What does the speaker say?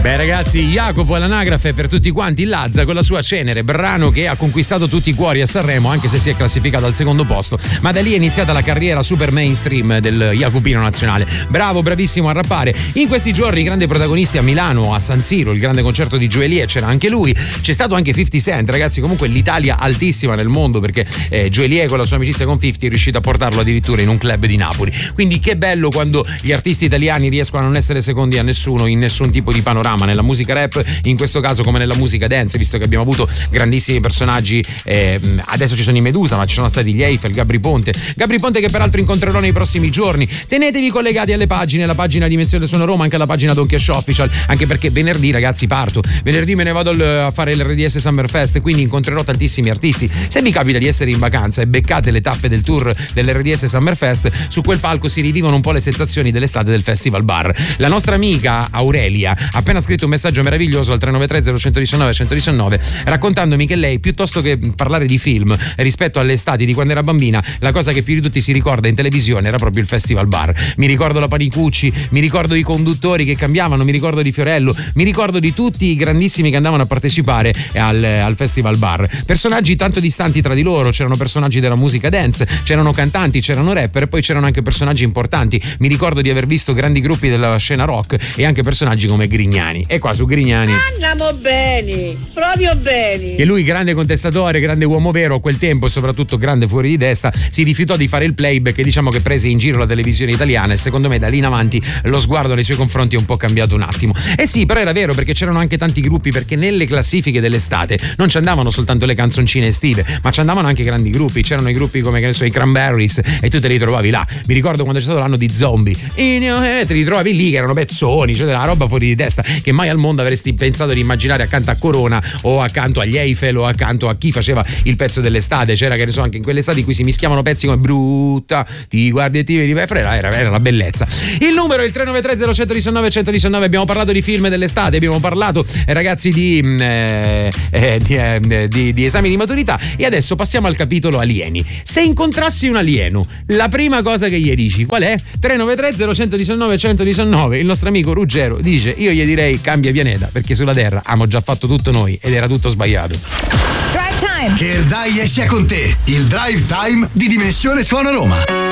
Beh ragazzi, Jacopo all'anagrafe per tutti quanti, Lazza con la sua Cenere, brano che ha conquistato tutti i cuori a Sanremo, anche se si è classificato al secondo posto, ma da lì è iniziata la carriera super mainstream del Jacopino nazionale. Bravo, bravissimo a rappare. In questi giorni grandi protagonisti a Milano, a San Siro, il grande concerto di Joelie, c'era anche lui, c'è stato anche 50 Cent, ragazzi, comunque l'Italia altissima nel mondo, perché Joelie con la sua amicizia con 50 è riuscito a portarlo addirittura in un club di Napoli. Quindi che bello quando gli artisti italiani riescono a non essere secondi a nessuno in nessun tipo di panorama, nella musica rap, in questo caso come nella musica dance, visto che abbiamo avuto grandissimi personaggi. Adesso ci sono i Medusa, ma ci sono stati gli Eiffel, Gabri Ponte che peraltro incontrerò nei prossimi giorni. Tenetevi collegati alle pagine, la pagina Dimensione Suono Roma, anche la pagina Don Chiascio Official, anche perché venerdì ragazzi parto, venerdì me ne vado a fare l'RDS Summer Fest, quindi incontrerò tantissimi artisti. Se vi capita di essere in vacanza e beccate le tappe del tour dell'RDS Summer Fest, su quel palco si rivivono un po' le sensazioni dell'estate del Festival Bar. La nostra amica Aurelia ha appena scritto un messaggio meraviglioso al 393 0119 119 raccontandomi che lei, piuttosto che parlare di film rispetto alle estati di quando era bambina, la cosa che più di tutti si ricorda in televisione era proprio il Festival Bar. Mi ricordo la Panicucci, mi ricordo i conduttori che cambiavano, mi ricordo di Fiorello, mi ricordo di tutti i grandissimi che andavano a partecipare al Festival Bar. Personaggi tanto distanti tra di loro, c'erano personaggi della musica dance, c'erano cantanti, c'erano rapper e poi c'erano anche personaggi importanti. Mi ricordo di aver visto grandi gruppi della scena rock e anche personaggi come Grignani. E qua su Grignani andiamo bene, proprio bene. E lui, grande contestatore, grande uomo vero a quel tempo e soprattutto grande fuori di testa, si rifiutò di fare il playback e diciamo che prese in giro la televisione italiana, e secondo me da lì in avanti lo sguardo nei suoi confronti è un po' cambiato un attimo. E sì, però era vero, perché c'erano anche tanti gruppi, perché nelle classifiche dell'estate non ci andavano soltanto le canzoncine estive, ma ci andavano anche grandi gruppi. C'erano i gruppi come, che ne so, i Cranberries, e tu te li trovavi là. Mi ricordo quando c'è stato l'anno di Zombie, te li trovavi lì che erano pezzoni, cioè della roba fuori di testa che mai al mondo avresti pensato di immaginare accanto a Corona o accanto agli Eiffel o accanto a chi faceva il pezzo dell'estate. C'era, che ne so, anche in quell'estate in cui si mischiavano pezzi come Brutta, ti guardi e ti vedi, però era una bellezza. Il numero è il 393 0119 119. Abbiamo parlato di film dell'estate, abbiamo parlato ragazzi di esami di maturità, e adesso passiamo al capitolo alieni. Se incontrassi un alieno, la prima cosa che gli dici qual è? 393 0119 119. Il nostro amico Ruggero dice: io gli direi cambia pianeta, perché sulla Terra abbiamo già fatto tutto noi ed era tutto sbagliato. Drive Time, che il dai sia con te, il Drive Time di Dimensione Suono Roma.